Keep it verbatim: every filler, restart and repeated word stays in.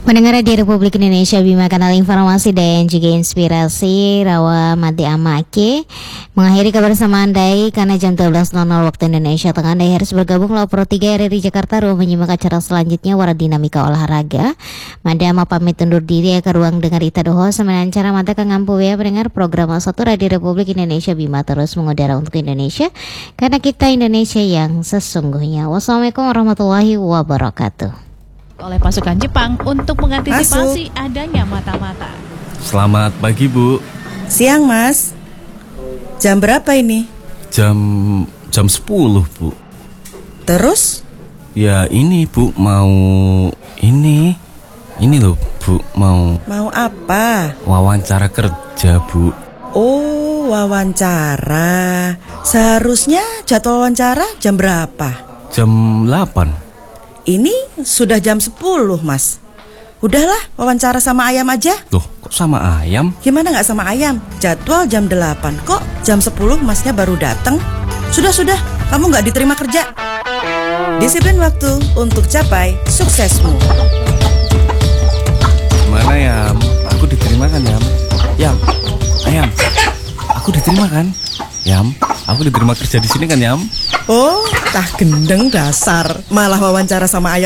Mendengar di Republik Indonesia Bima, kanal informasi dan juga inspirasi. Rawa Mati Amake mengakhiri kebersamaan Dai karena jam dua belas nol nol waktu Indonesia Tengah. Dai harus bergabung lalu Pro tiga R R I Jakarta Ruang menyimak acara selanjutnya Wara Dinamika Olahraga. Mada mau pamit undur diri ya ke ruang dengar Ita Doho semenan cara mata kang ngampu ya pendengar program satu Radio Republik Indonesia Bima terus mengudara untuk Indonesia karena kita Indonesia yang sesungguhnya. Wassalamualaikum warahmatullahi wabarakatuh. Oleh pasukan Jepang untuk mengantisipasi Masuk. adanya mata-mata. Selamat pagi, Bu. Siang, Mas. Jam berapa ini? Jam jam sepuluh, Bu. Terus? Ya ini, Bu, mau ini. Ini loh, Bu, mau Mau apa? wawancara kerja, Bu. Oh, wawancara. Seharusnya jadwal wawancara jam berapa? Jam delapan. Ini sudah jam sepuluh, Mas. Udahlah, wawancara sama ayam aja. Loh, kok sama ayam? Gimana gak sama ayam? Jadwal jam delapan. Kok jam sepuluh masnya baru datang? Sudah-sudah, kamu gak diterima kerja. Disiplin waktu untuk capai suksesmu. Gimana, Yam? Aku diterima kan, Yam? Yam, ayam, aku diterima kan? Yam, aku diterima kerja di sini kan, Yam? Oh, tah gendeng dasar. Malah wawancara sama ayam